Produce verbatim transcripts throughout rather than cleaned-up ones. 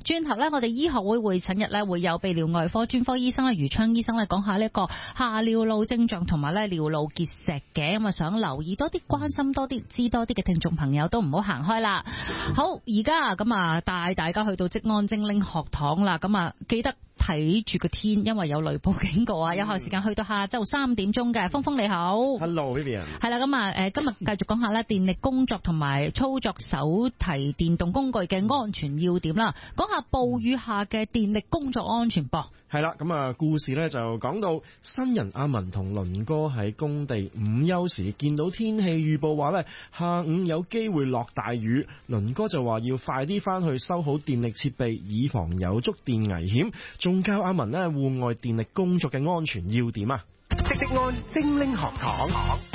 轉頭咧，我哋醫學會會診日咧會有泌尿外科專科醫生咧余昌醫生咧講下呢個下尿路症狀同埋咧尿路結石嘅，咁啊想留意多啲、關心多啲、知多啲嘅聽眾朋友都唔好行開啦。好，而家咁啊帶大家去到職安精靈學堂啦，咁啊記得睇住個天，因為有雷暴警告啊！有效時間去到下晝三點鐘嘅。峰峰你好 ，Hello Vivian， 係啦，咁啊誒今日繼續講下咧電力工作同埋操作手提電動工具嘅安全要點啦，講下暴雨下嘅電力工作安全噃。 係啦，咁啊故事咧就講到新人阿文同倫哥喺工地午休時見到天氣預報話咧下午有機會落大雨，倫哥就話要快啲翻去收好電力設備，以防有觸電危險，仲教阿文咧戶外電力工作嘅安全要點啊！ 職安精靈學堂。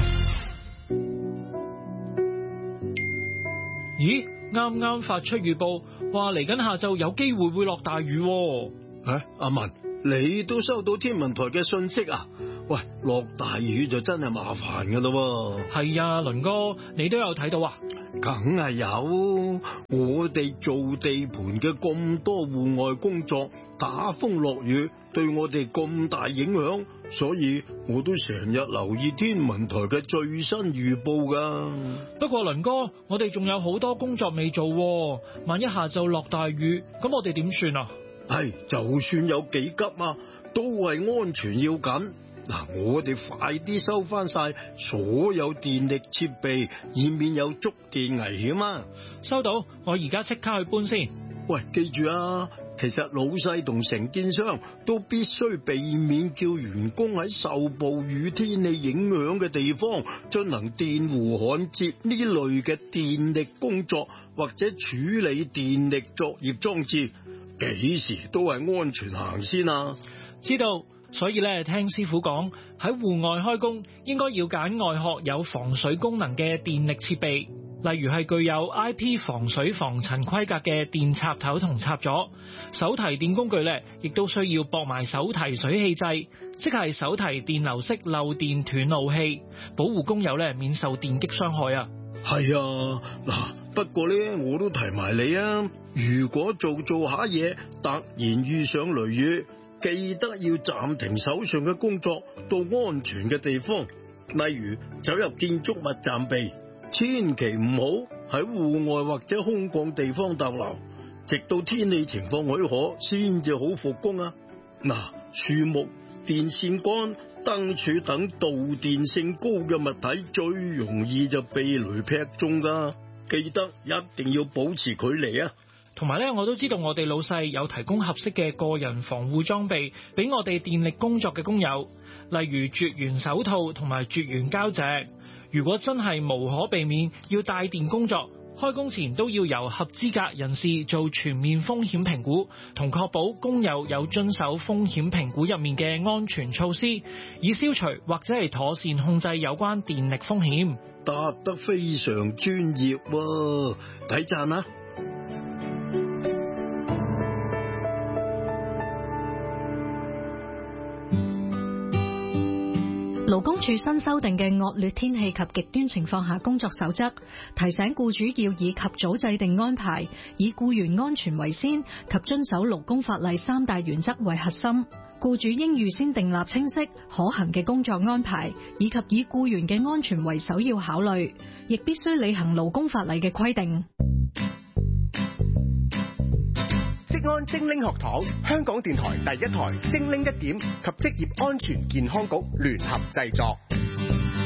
咦，啱啱發出預報，話嚟緊下晝有機會會落大雨喎。 啊，阿文，你都收到天文台嘅信息啊？喂，落大雨就真係麻煩噶咯。 係啊，倫哥，你都有睇到啊？ 梗係有，我哋做地盤嘅咁多戶外工作，打風落雨對我哋咁大影響，所以我都成日留意天文台嘅最新預報噶。 不過倫哥，我哋仲有好多工作未做喎，萬一下晝落大雨，咁我哋點算啊？ 係，就算有幾急啊，都係安全要緊。嗱，我哋快啲收翻晒所有電力設備，以免有觸電危險啊！ 收到，我而家即刻去搬先。 喂，記住啊，其實老細同承建商都必須避免叫員工喺受暴雨天氣影響嘅地方進行電弧焊接呢類嘅電力工作，或者處理電力作業裝置，幾時都係安全行先啊！ 知道。所以咧，聽師傅講，喺戶外開工應該要揀外殼有防水功能嘅電力設備，例如係具有 I P 防水防塵規格嘅電插頭同插座。手提電工具咧，亦都需要駁埋手提水氣掣，即係手提電流式漏電斷路器，保護工友咧免受電擊傷害啊。 係啊，嗱，不過咧我都提埋你啊，如果做做下嘢，突然遇上雷雨，記得要暫停手上嘅工作，到安全嘅地方，例如走入建築物暫避，千祈唔好喺戶外或者空曠地方逗留，直到天氣情況許可先至好復工啊！嗱，樹木、電線桿、燈柱等導電性高嘅物體最容易就被雷劈中噶，記得一定要保持距離啊！ 同埋咧，我都知道我哋老細有提供合適嘅個人防護裝備俾我哋電力工作嘅工友，例如絕緣手套同埋絕緣膠席。如果真係無可避免要帶電工作，開工前都要由合資格人士做全面風險評估，同確保工友有遵守風險評估入面嘅安全措施，以消除或者係妥善控制有關電力風險。 答得非常專業喎，抵讚啊！ 勞工處新修訂嘅惡劣天氣及極端情況下工作守則，提醒僱主要以及早制定安排，以僱員安全為先及遵守勞工法例三大原則為核心。僱主應預先訂立清晰可行嘅工作安排，以及以僱員嘅安全為首要考慮，亦必須履行勞工法例嘅規定。 職安精靈學堂，香港電台第一台精靈一點及職業安全健康局聯合製作。